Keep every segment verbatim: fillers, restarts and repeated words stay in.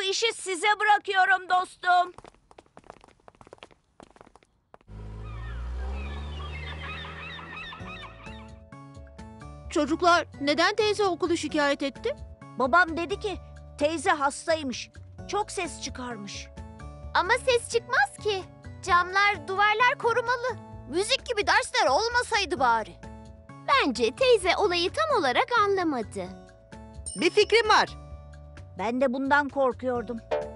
işi size bırakıyorum dostum. Çocuklar, neden teyze okulu şikayet etti? Babam dedi ki teyze hastaymış. Çok ses çıkarmış. Ama ses çıkmaz ki. Camlar, duvarlar korumalı. Müzik gibi dersler olmasaydı bari. Bence teyze olayı tam olarak anlamadı. Bir fikrim var. Ben de bundan korkuyordum.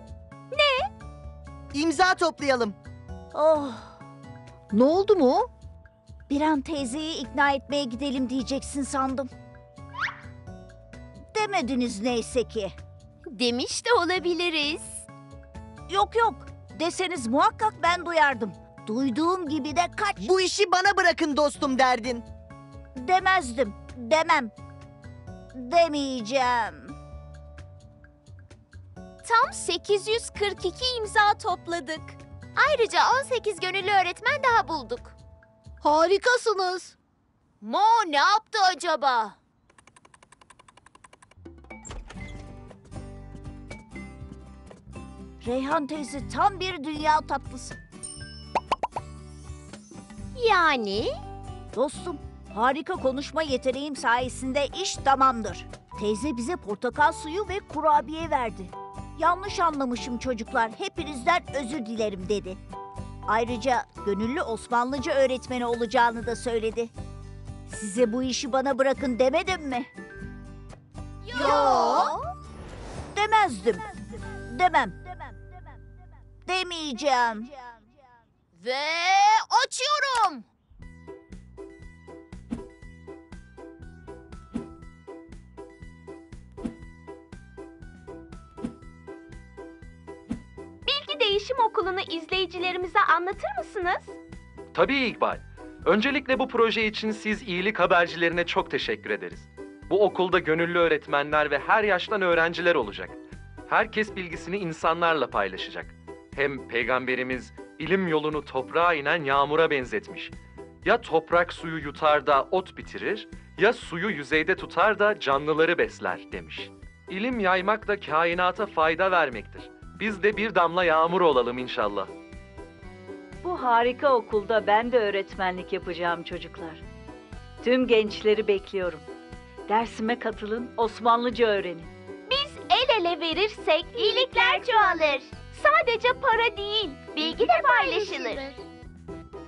İmza toplayalım. Oh, Ne oldu mu? bir an teyzeyi ikna etmeye gidelim diyeceksin sandım. Demediniz neyse ki. Demiş de olabiliriz. Yok yok, deseniz muhakkak ben duyardım. Duyduğum gibi de kaç Bu işi bana bırakın dostum derdin. demezdim, demem. Demeyeceğim. Tam sekiz yüz kırk iki imza topladık. Ayrıca on sekiz gönüllü öğretmen daha bulduk. Harikasınız. Mo ne yaptı acaba? Reyhan teyze tam bir dünya tatlısı. Yani? Dostum, harika konuşma yeteneğim sayesinde iş tamamdır. Teyze bize portakal suyu ve kurabiye verdi. Yanlış anlamışım çocuklar, hepinizden özür dilerim dedi. Ayrıca gönüllü Osmanlıca öğretmeni olacağını da söyledi. Size bu işi bana bırakın demedim mi? Yo. Demezdim. Demem. Demeyeceğim. Ve açıyorum. Bilgi Değişim Okulu'nu izleyicilerimize anlatır mısınız? Tabii İkbal. Öncelikle bu proje için siz iyilik habercilerine çok teşekkür ederiz. Bu okulda gönüllü öğretmenler ve her yaştan öğrenciler olacak. Herkes bilgisini insanlarla paylaşacak. Hem Peygamberimiz ilim yolunu toprağa inen yağmura benzetmiş. Ya toprak suyu yutar da ot bitirir, ya suyu yüzeyde tutar da canlıları besler demiş. İlim yaymak da kainata fayda vermektir. Biz de bir damla yağmur olalım inşallah. Bu harika okulda ben de öğretmenlik yapacağım çocuklar. Tüm gençleri bekliyorum. Dersime katılın, Osmanlıca öğrenin. Biz el ele verirsek iyilikler çoğalır. Sadece para değil, bilgi de paylaşılır.